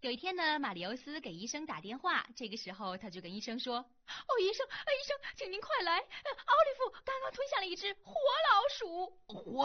有一天呢，马里欧斯给医生打电话，这个时候他就跟医生说：“哦，医生，请您快来！奥利弗刚刚吞下了一只活老鼠。”